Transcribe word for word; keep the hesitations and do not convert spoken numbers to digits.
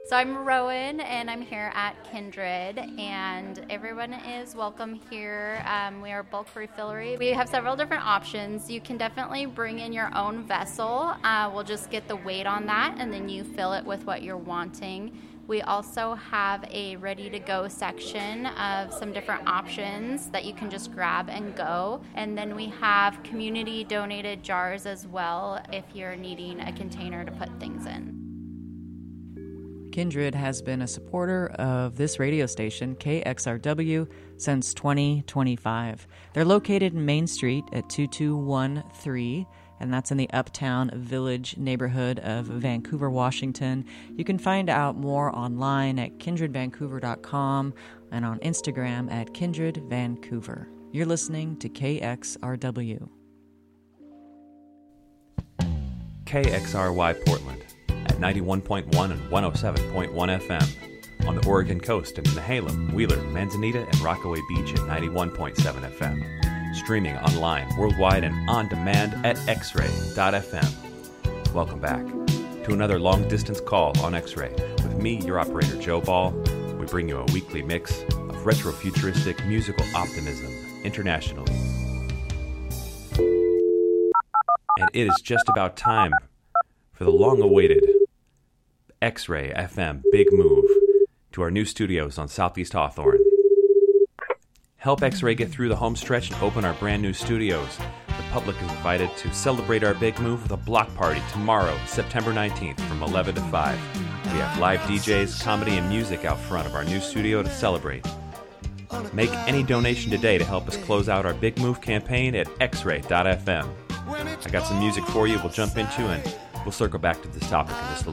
So I'm Rowan, and I'm here at Kindred, and everyone is welcome here. Um, we are bulk refillery. We have several different options. You can definitely bring in your own vessel. Uh, we'll just get the weight on that, and then you fill it with what you're wanting. We also have a ready-to-go section of some different options that you can just grab and go. And then we have community-donated jars as well if you're needing a container to put things in. Kindred has been a supporter of this radio station, K X R W, since twenty twenty-five. They're located in Main Street at two two one three, and that's in the Uptown Village neighborhood of Vancouver, Washington. You can find out more online at kindred vancouver dot com and on Instagram at kindred vancouver. You're listening to K X R W. K X R Y Portland at ninety-one point one and one oh seven point one F M. On the Oregon coast in Nehalem, Wheeler, Manzanita, and Rockaway Beach at ninety-one point seven F M. Streaming online, worldwide, and on demand at x ray dot f m. Welcome back to another long-distance call on X-Ray. With me, your operator, Joe Ball. We bring you a weekly mix of retro-futuristic musical optimism internationally. And it is just about time for the long-awaited X-Ray F M big move to our new studios on Southeast Hawthorne. Help X-Ray get through the home stretch and open our brand new studios. The public is invited to celebrate our big move with a block party tomorrow, September nineteenth from eleven to five. We have live D Js, comedy, and music out front of our new studio to celebrate. Make any donation today to help us close out our big move campaign at x ray dot f m. I got some music for you we'll jump into, and we'll circle back to this topic in just a